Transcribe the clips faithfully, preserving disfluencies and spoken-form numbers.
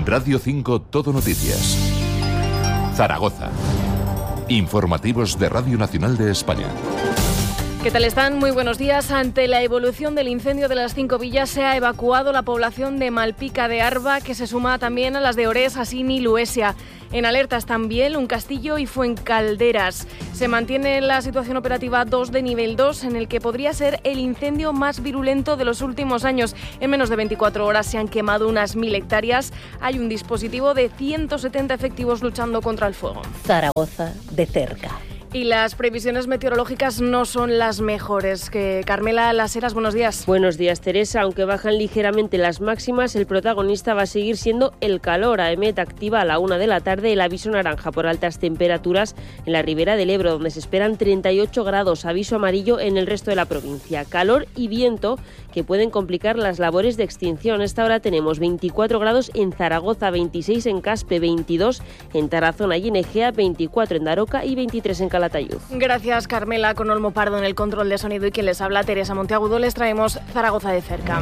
Radio cinco Todo Noticias. Zaragoza. Informativos de Radio Nacional de España. ¿Qué tal están? Muy buenos días. Ante la evolución del incendio de las Cinco Villas se ha evacuado la población de Malpica de Arba, que se suma también a las de Orés, Asín y Luesia. En alertas también Un Castillo y Fuencalderas. Se mantiene la situación operativa dos de nivel dos, en el que podría ser el incendio más virulento de los últimos años. En menos de veinticuatro horas se han quemado unas mil hectáreas. Hay un dispositivo de ciento setenta efectivos luchando contra el fuego. Zaragoza de cerca. Y las previsiones meteorológicas no son las mejores. Que Carmela Las Heras, buenos días. Buenos días, Teresa. Aunque bajan ligeramente las máximas, el protagonista va a seguir siendo el calor. AEMET activa a la una de la tarde el aviso naranja por altas temperaturas en la ribera del Ebro, donde se esperan treinta y ocho grados. Aviso amarillo en el resto de la provincia. Calor y viento que pueden complicar las labores de extinción. A esta hora tenemos veinticuatro grados en Zaragoza, veintiséis en Caspe, veintidós en Tarazona y en Egea, veinticuatro en Daroca y veintitrés en Calatayud. Gracias, Carmela. Con Olmo Pardo en el control de sonido y quien les habla, Teresa Monteagudo, les traemos Zaragoza de cerca.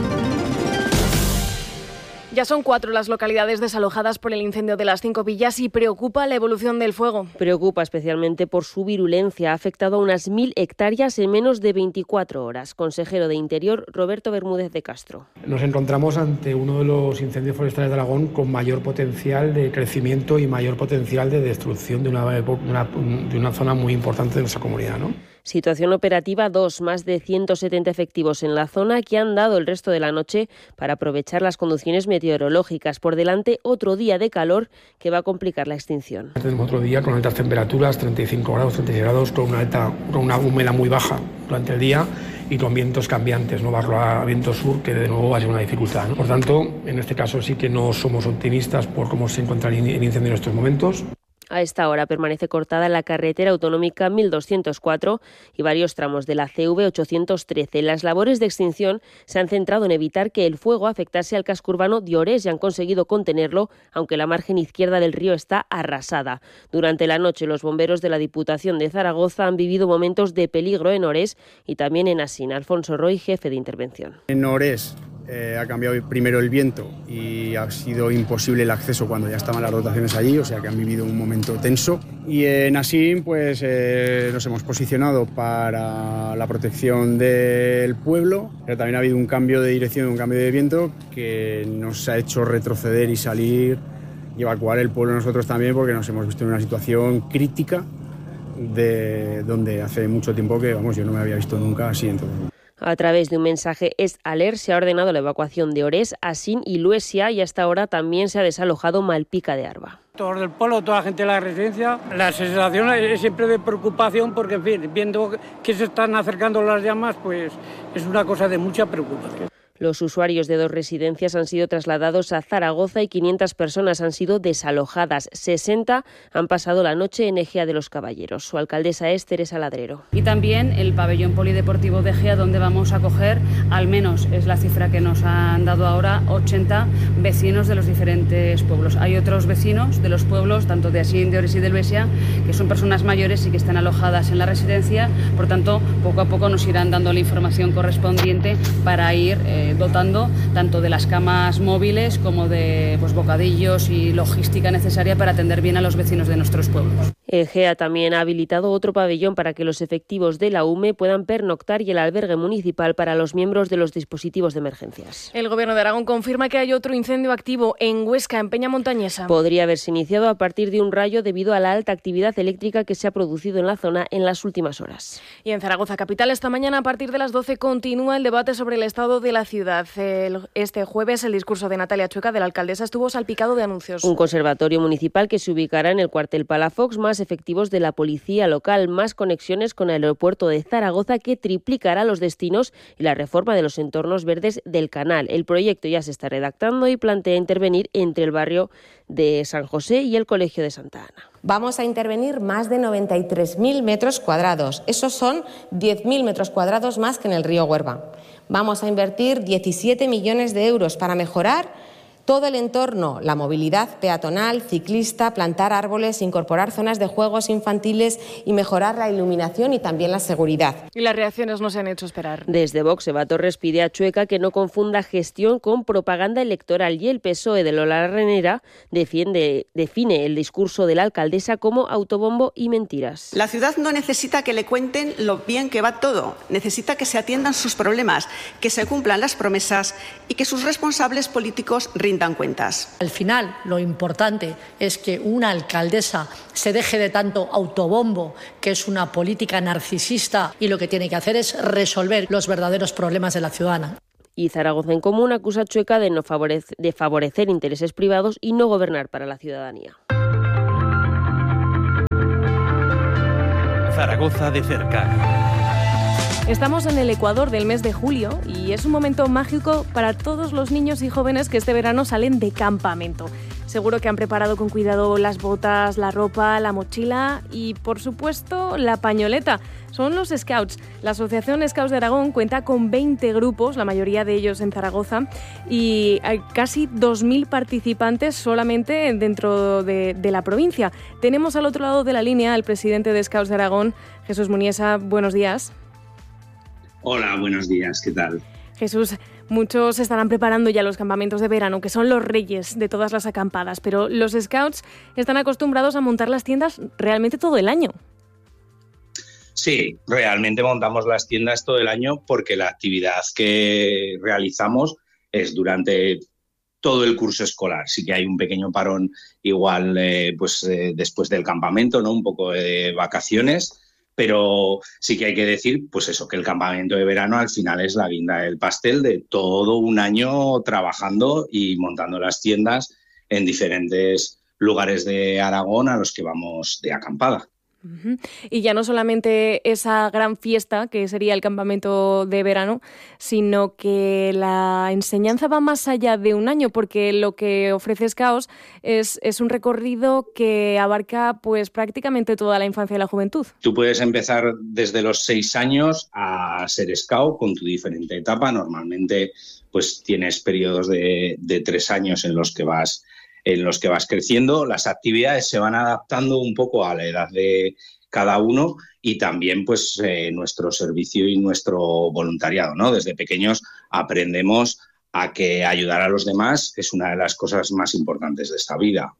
Ya son cuatro las localidades desalojadas por el incendio de las Cinco Villas y preocupa la evolución del fuego. Preocupa especialmente por su virulencia. Ha afectado a unas mil hectáreas en menos de veinticuatro horas. Consejero de Interior, Roberto Bermúdez de Castro. Nos encontramos ante uno de los incendios forestales de Aragón con mayor potencial de crecimiento y mayor potencial de destrucción de una, una, de una zona muy importante de nuestra comunidad, ¿no? Situación operativa dos, más de ciento setenta efectivos en la zona que han dado el resto de la noche para aprovechar las condiciones meteorológicas. Por delante, otro día de calor que va a complicar la extinción. Tenemos otro día con altas temperaturas, treinta y cinco grados, treinta y seis grados, con una, alta, con una humedad muy baja durante el día y con vientos cambiantes, no va a viento sur, que de nuevo va a ser una dificultad, ¿no? Por tanto, en este caso sí que no somos optimistas por cómo se encuentra el incendio en estos momentos. A esta hora permanece cortada la carretera autonómica mil doscientos cuatro y varios tramos de la C V ochocientos trece. Las labores de extinción se han centrado en evitar que el fuego afectase al casco urbano de Orés y han conseguido contenerlo, aunque la margen izquierda del río está arrasada. Durante la noche, los bomberos de la Diputación de Zaragoza han vivido momentos de peligro en Orés y también en Asín. Alfonso Roy, jefe de intervención. En Orés Eh, ha cambiado primero el viento y ha sido imposible el acceso cuando ya estaban las dotaciones allí, o sea que han vivido un momento tenso. Y en Asín pues eh, nos hemos posicionado para la protección del pueblo, pero también ha habido un cambio de dirección, un cambio de viento que nos ha hecho retroceder y salir y evacuar el pueblo nosotros también, porque nos hemos visto en una situación crítica de donde hace mucho tiempo que, vamos, yo no me había visto nunca así. Entonces. A través de un mensaje Es Aler se ha ordenado la evacuación de Orés, Asín y Luesia y hasta ahora también se ha desalojado Malpica de Arba. Todos del pueblo, toda la gente de la residencia, la sensación es siempre de preocupación porque, en fin, viendo que se están acercando las llamas, pues es una cosa de mucha preocupación. Los usuarios de dos residencias han sido trasladados a Zaragoza y quinientas personas han sido desalojadas. sesenta han pasado la noche en Egea de los Caballeros. Su alcaldesa es Teresa Ladrero. Y también el pabellón polideportivo de Egea, donde vamos a acoger, al menos es la cifra que nos han dado ahora, ochenta vecinos de los diferentes pueblos. Hay otros vecinos de los pueblos, tanto de Asín, de Orés y de Luesia, que son personas mayores y que están alojadas en la residencia. Por tanto, poco a poco nos irán dando la información correspondiente para ir eh, dotando tanto de las camas móviles como de pues, bocadillos y logística necesaria para atender bien a los vecinos de nuestros pueblos. Egea también ha habilitado otro pabellón para que los efectivos de la U M E puedan pernoctar y el albergue municipal para los miembros de los dispositivos de emergencias. El Gobierno de Aragón confirma que hay otro incendio activo en Huesca, en Peña Montañesa. Podría haberse iniciado a partir de un rayo debido a la alta actividad eléctrica que se ha producido en la zona en las últimas horas. Y en Zaragoza capital esta mañana a partir de las doce continúa el debate sobre el estado de la ciudad. Este jueves el discurso de Natalia Chueca, de la alcaldesa, estuvo salpicado de anuncios. Un conservatorio municipal que se ubicará en el cuartel Palafox, más efectivos de la policía local, más conexiones con el aeropuerto de Zaragoza que triplicará los destinos y la reforma de los entornos verdes del canal. El proyecto ya se está redactando y plantea intervenir entre el barrio de San José y el Colegio de Santa Ana. Vamos a intervenir más de noventa y tres mil metros cuadrados. Esos son diez mil metros cuadrados más que en el río Huerva. Vamos a invertir diecisiete millones de euros para mejorar Todo el entorno, la movilidad peatonal, ciclista, plantar árboles, incorporar zonas de juegos infantiles y mejorar la iluminación y también la seguridad. Y las reacciones no se han hecho esperar. Desde Vox, Eva Torres pide a Chueca que no confunda gestión con propaganda electoral y el P S O E de Lola Larrenera defiende, define el discurso de la alcaldesa como autobombo y mentiras. La ciudad no necesita que le cuenten lo bien que va todo, necesita que se atiendan sus problemas, que se cumplan las promesas y que sus responsables políticos rindan cuentas. Al final, lo importante es que una alcaldesa se deje de tanto autobombo, que es una política narcisista, y lo que tiene que hacer es resolver los verdaderos problemas de la ciudadana. Y Zaragoza en Común acusa a Chueca de, no favorece, de favorecer intereses privados y no gobernar para la ciudadanía. Zaragoza de cerca. Estamos en el Ecuador del mes de julio y es un momento mágico para todos los niños y jóvenes que este verano salen de campamento. Seguro que han preparado con cuidado las botas, la ropa, la mochila y, por supuesto, la pañoleta. Son los Scouts. La Asociación Scouts de Aragón cuenta con veinte grupos, la mayoría de ellos en Zaragoza, y hay casi dos mil participantes solamente dentro de, de la provincia. Tenemos al otro lado de la línea al presidente de Scouts de Aragón, Jesús Muniesa. Buenos días. Hola, buenos días, ¿qué tal? Jesús, muchos estarán preparando ya los campamentos de verano, que son los reyes de todas las acampadas, pero los Scouts están acostumbrados a montar las tiendas realmente todo el año. Sí, realmente montamos las tiendas todo el año porque la actividad que realizamos es durante todo el curso escolar. Sí que hay un pequeño parón igual eh, pues eh, después del campamento, ¿no? Un poco de vacaciones. Pero sí que hay que decir, pues eso, que el campamento de verano al final es la guinda del pastel de todo un año trabajando y montando las tiendas en diferentes lugares de Aragón a los que vamos de acampada. Uh-huh. Y ya no solamente esa gran fiesta que sería el campamento de verano, sino que la enseñanza va más allá de un año, porque lo que ofrece Scouts es, es un recorrido que abarca pues prácticamente toda la infancia y la juventud. Tú puedes empezar desde los seis años a ser Scout con tu diferente etapa. Normalmente pues tienes periodos de, de tres años en los que vas en los que vas creciendo. Las actividades se van adaptando un poco a la edad de cada uno y también pues eh, nuestro servicio y nuestro voluntariado, ¿no? Desde pequeños aprendemos a que ayudar a los demás es una de las cosas más importantes de esta vida.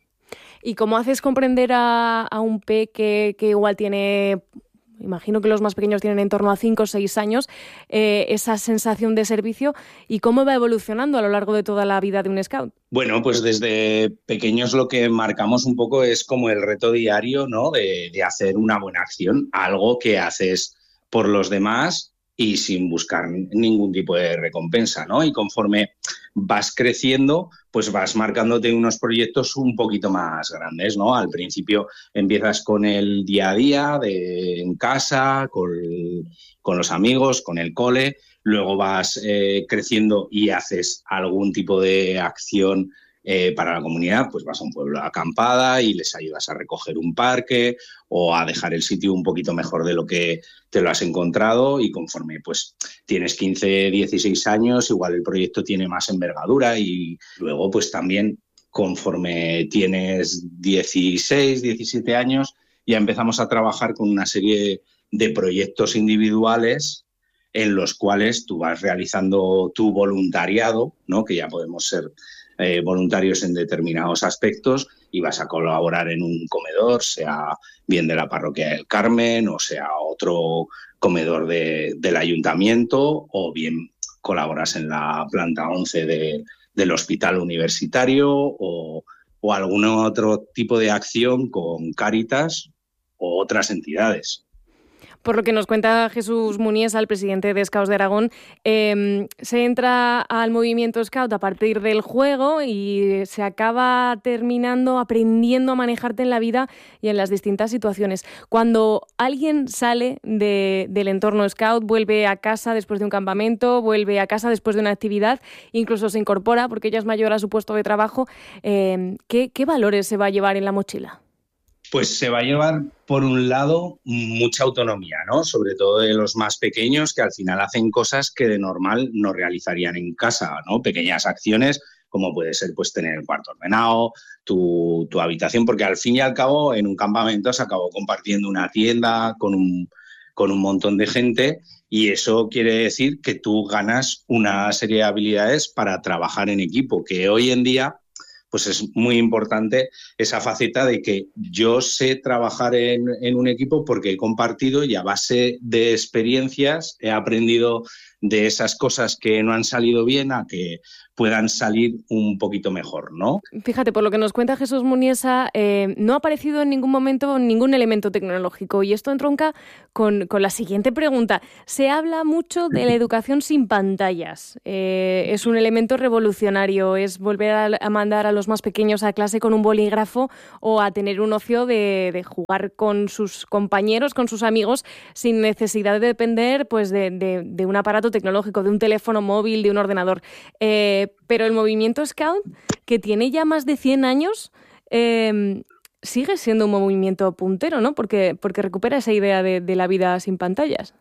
¿Y cómo haces comprender a, a un P que, que igual tiene... Imagino que los más pequeños tienen en torno a cinco o seis años, eh, esa sensación de servicio y cómo va evolucionando a lo largo de toda la vida de un Scout? Bueno, pues desde pequeños lo que marcamos un poco es como el reto diario, ¿no? De, de hacer una buena acción, algo que haces por los demás y sin buscar ningún tipo de recompensa, ¿no? Y conforme vas creciendo, pues vas marcándote unos proyectos un poquito más grandes, ¿no? Al principio empiezas con el día a día, de, en casa, con, con los amigos, con el cole, luego vas eh, creciendo y haces algún tipo de acción eh, para la comunidad, pues vas a un pueblo de acampada y les ayudas a recoger un parque o a dejar el sitio un poquito mejor de lo que te lo has encontrado y conforme pues tienes quince, dieciséis años, igual el proyecto tiene más envergadura y luego pues también conforme tienes dieciséis, diecisiete años ya empezamos a trabajar con una serie de proyectos individuales en los cuales tú vas realizando tu voluntariado, ¿no? Que ya podemos ser eh, voluntarios en determinados aspectos y vas a colaborar en un comedor, sea bien de la Parroquia del Carmen o sea otro comedor de, del ayuntamiento o bien colaboras en la planta once de, del hospital universitario o, o algún otro tipo de acción con Cáritas o otras entidades. Por lo que nos cuenta Jesús Muniesa, el presidente de Scouts de Aragón, eh, se entra al movimiento Scout a partir del juego y se acaba terminando aprendiendo a manejarte en la vida y en las distintas situaciones. Cuando alguien sale de, del entorno Scout, vuelve a casa después de un campamento, vuelve a casa después de una actividad, incluso se incorpora porque ya es mayor a su puesto de trabajo, eh, ¿qué, qué valores se va a llevar en la mochila? Pues se va a llevar, por un lado, mucha autonomía, ¿no? Sobre todo de los más pequeños, que al final hacen cosas que de normal no realizarían en casa, ¿no? Pequeñas acciones, como puede ser pues tener el cuarto ordenado, tu, tu habitación, porque al fin y al cabo en un campamento se acabó compartiendo una tienda con un, con un montón de gente, y eso quiere decir que tú ganas una serie de habilidades para trabajar en equipo, que hoy en día pues es muy importante esa faceta de que yo sé trabajar en, en un equipo porque he compartido y a base de experiencias he aprendido de esas cosas que no han salido bien a que puedan salir un poquito mejor, ¿no? Fíjate, por lo que nos cuenta Jesús Muniesa, eh, no ha aparecido en ningún momento ningún elemento tecnológico, y esto entronca con, con la siguiente pregunta. Se habla mucho de la educación sin pantallas. Eh, es un elemento revolucionario, es volver a, a mandar a los más pequeños a clase con un bolígrafo o a tener un ocio de, de jugar con sus compañeros, con sus amigos, sin necesidad de depender pues, de, de, de un aparato tecnológico, de un teléfono móvil, de un ordenador. Eh, pero el movimiento Scout, que tiene ya más de cien años, eh, sigue siendo un movimiento puntero, ¿no? Porque, porque recupera esa idea de, de la vida sin pantallas.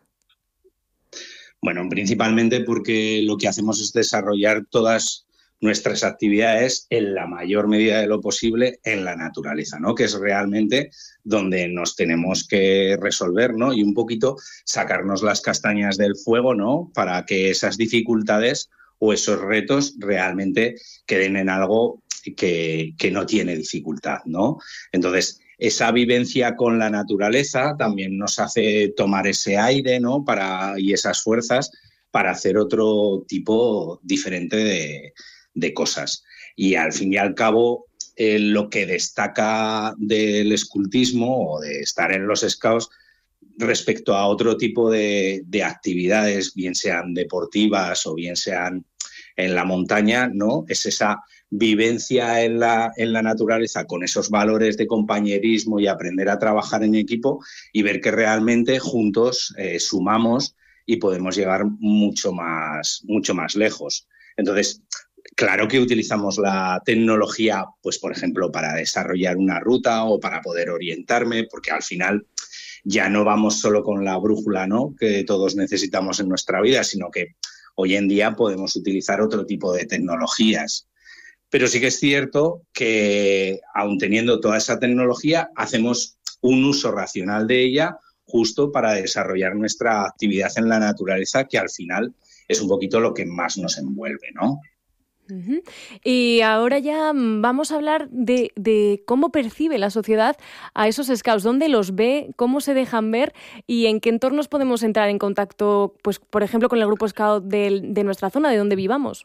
Bueno, principalmente porque lo que hacemos es desarrollar todas nuestras actividades en la mayor medida de lo posible en la naturaleza, ¿no? Que es realmente donde nos tenemos que resolver, ¿no? Y un poquito sacarnos las castañas del fuego, ¿no? Para que esas dificultades o esos retos realmente queden en algo que, que no tiene dificultad, ¿no? Entonces, esa vivencia con la naturaleza también nos hace tomar ese aire, ¿no? Para, y esas fuerzas para hacer otro tipo diferente de, de cosas. Y al fin y al cabo, eh, lo que destaca del escultismo o de estar en los Scouts respecto a otro tipo de, de actividades, bien sean deportivas o bien sean en la montaña, ¿no? Es esa vivencia en la, en la naturaleza con esos valores de compañerismo y aprender a trabajar en equipo y ver que realmente juntos eh, sumamos y podemos llegar mucho más, mucho más lejos. Entonces, claro que utilizamos la tecnología, pues por ejemplo, para desarrollar una ruta o para poder orientarme, porque al final ya no vamos solo con la brújula, ¿no? Que todos necesitamos en nuestra vida, sino que hoy en día podemos utilizar otro tipo de tecnologías. Pero sí que es cierto que, aun teniendo toda esa tecnología, hacemos un uso racional de ella justo para desarrollar nuestra actividad en la naturaleza, que al final es un poquito lo que más nos envuelve, ¿no? Uh-huh. Y ahora ya vamos a hablar de, de cómo percibe la sociedad a esos Scouts, dónde los ve, cómo se dejan ver y en qué entornos podemos entrar en contacto, pues por ejemplo, con el grupo Scout de, de nuestra zona, de donde vivamos.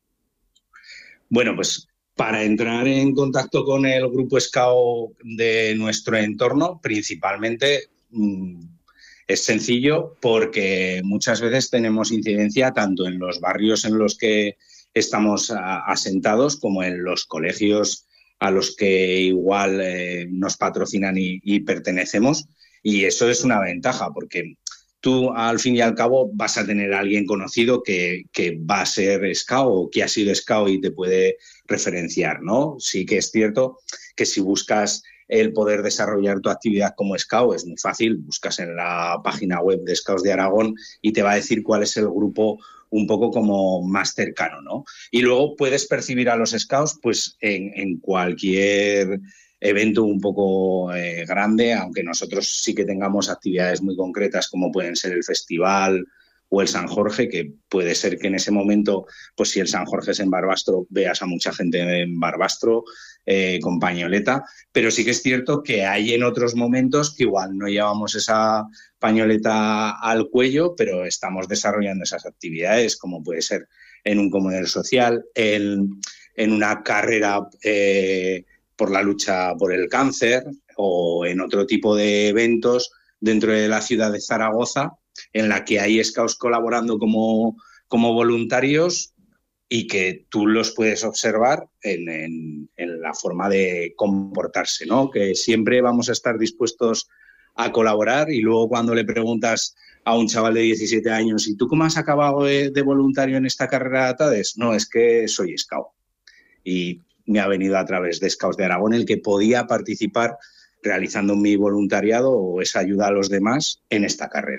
Bueno, pues para entrar en contacto con el grupo Scout de nuestro entorno, principalmente mmm, es sencillo porque muchas veces tenemos incidencia tanto en los barrios en los que estamos asentados como en los colegios a los que igual eh, nos patrocinan y, y pertenecemos, y eso es una ventaja porque tú al fin y al cabo vas a tener a alguien conocido que, que va a ser Scout o que ha sido Scout y te puede referenciar, ¿no? Sí que es cierto que si buscas el poder desarrollar tu actividad como Scout es muy fácil, buscas en la página web de Scouts de Aragón y te va a decir cuál es el grupo un poco como más cercano, ¿no? Y luego puedes percibir a los Scouts pues en, en cualquier evento un poco eh, grande, aunque nosotros sí que tengamos actividades muy concretas como pueden ser el festival o el San Jorge, que puede ser que en ese momento, pues si el San Jorge es en Barbastro, veas a mucha gente en Barbastro eh, con pañoleta, pero sí que es cierto que hay en otros momentos que igual no llevamos esa pañoleta al cuello, pero estamos desarrollando esas actividades, como puede ser en un comedor social, en, en una carrera eh, por la lucha por el cáncer o en otro tipo de eventos dentro de la ciudad de Zaragoza, en la que hay Scouts colaborando como, como voluntarios y que tú los puedes observar en, en, en la forma de comportarse, ¿no? Que siempre vamos a estar dispuestos a colaborar y luego cuando le preguntas a un chaval de diecisiete años ¿y tú cómo has acabado de, de voluntario en esta carrera de ATADES? No, es que soy Scout. Y me ha venido a través de Scouts de Aragón el que podía participar realizando mi voluntariado o esa ayuda a los demás en esta carrera.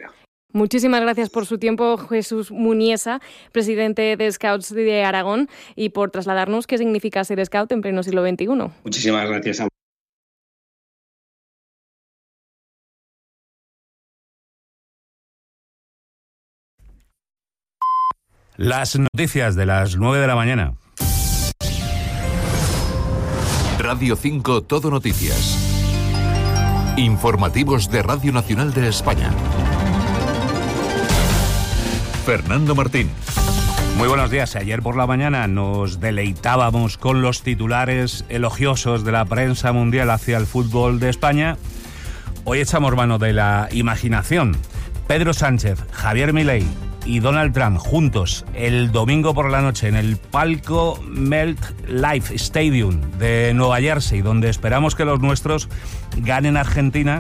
Muchísimas gracias por su tiempo, Jesús Muniesa, presidente de Scouts de Aragón, y por trasladarnos qué significa ser Scout en pleno siglo veintiuno. Muchísimas gracias a Las noticias de las nueve de la mañana. Radio cinco Todo Noticias. Informativos de Radio Nacional de España. Fernando Martín. Muy buenos días. Ayer por la mañana nos deleitábamos con los titulares elogiosos de la prensa mundial hacia el fútbol de España. Hoy echamos mano de la imaginación. Pedro Sánchez, Javier Milei y Donald Trump juntos el domingo por la noche en el palco MetLife Stadium de Nueva Jersey, donde esperamos que los nuestros ganen Argentina